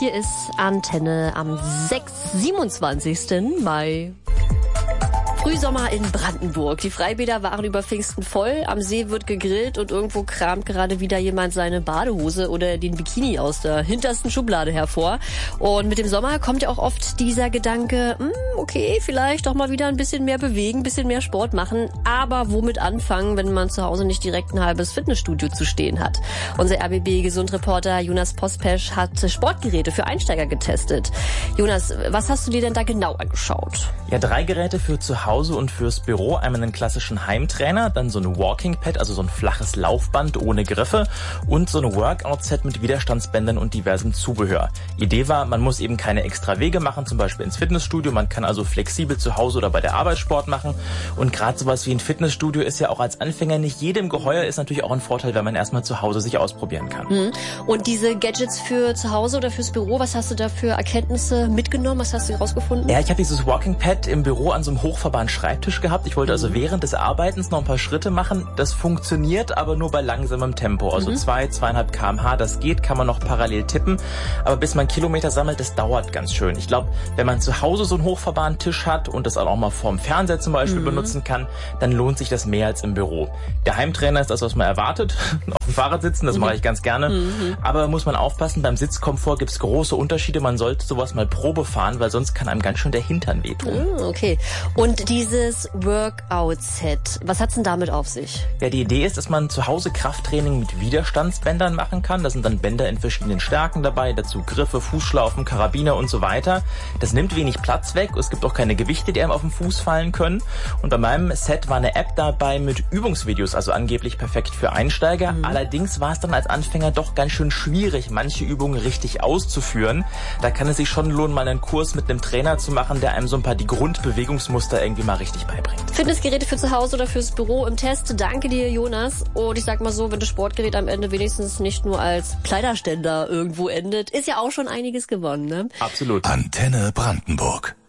Hier ist Antenne am 27. Mai. Frühsommer in Brandenburg. Die Freibäder waren über Pfingsten voll, am See wird gegrillt und irgendwo kramt gerade wieder jemand seine Badehose oder den Bikini aus der hintersten Schublade hervor. Und mit dem Sommer kommt ja auch oft dieser Gedanke, okay, vielleicht doch mal wieder ein bisschen mehr bewegen, ein bisschen mehr Sport machen. Aber womit anfangen, wenn man zu Hause nicht direkt ein halbes Fitnessstudio zu stehen hat? Unser RBB-Gesundreporter Jonas Pospesch hat Sportgeräte für Einsteiger getestet. Jonas, was hast du dir denn da genau angeschaut? Ja, 3 Geräte für zu Hause und fürs Büro. Einmal einen klassischen Heimtrainer, dann so ein Walking Pad, also so ein flaches Laufband ohne Griffe und so ein Workout-Set mit Widerstandsbändern und diversem Zubehör. Idee war, man muss eben keine extra Wege machen, zum Beispiel ins Fitnessstudio. Man kann also flexibel zu Hause oder bei der Arbeit Sport machen. Und gerade sowas wie ein Fitnessstudio ist ja auch als Anfänger nicht jedem geheuer, ist natürlich auch ein Vorteil, wenn man erstmal zu Hause sich ausprobieren kann. Und diese Gadgets für zu Hause oder fürs Büro, was hast du da für Erkenntnisse mitgenommen? Was hast du herausgefunden? Ja, ich habe dieses Walking Pad im Büro an so einem hochfahrbaren Schreibtisch gehabt. Ich wollte also während des Arbeitens noch ein paar Schritte machen. Das funktioniert, aber nur bei langsamem Tempo. Also 2,5 km/h, das geht, kann man noch parallel tippen. Aber bis man Kilometer sammelt, das dauert ganz schön. Ich glaube, wenn man zu Hause so einen hochfahrbaren Tisch hat und das auch mal vorm Fernseher zum Beispiel benutzen kann, dann lohnt sich das mehr als im Büro. Der Heimtrainer ist das, was man erwartet. Auf dem Fahrrad sitzen, das mache ich ganz gerne. Aber muss man aufpassen, beim Sitzkomfort gibt's große Unterschiede. Man sollte sowas mal Probe fahren, weil sonst kann einem ganz schön der Hintern wehtun. Okay. Und dieses Workout-Set, was hat's denn damit auf sich? Ja, die Idee ist, dass man zu Hause Krafttraining mit Widerstandsbändern machen kann. Da sind dann Bänder in verschiedenen Stärken dabei, dazu Griffe, Fußschlaufen, Karabiner und so weiter. Das nimmt wenig Platz weg. Es gibt auch keine Gewichte, die einem auf den Fuß fallen können. Und bei meinem Set war eine App dabei mit Übungsvideos, also angeblich perfekt für Einsteiger. Allerdings war es dann als Anfänger doch ganz schön schwierig, manche Übungen richtig auszuführen. Da kann es sich schon lohnen, mal einen Kurs mit einem Trainer zu machen, der einem so ein paar die Grundbewegungsmuster irgendwie mal richtig beibringt. Fitnessgeräte für zu Hause oder fürs Büro im Test. Danke dir, Jonas. Und ich sag mal so, wenn das Sportgerät am Ende wenigstens nicht nur als Kleiderständer irgendwo endet, ist ja auch schon einiges gewonnen, ne? Absolut. Antenne Brandenburg.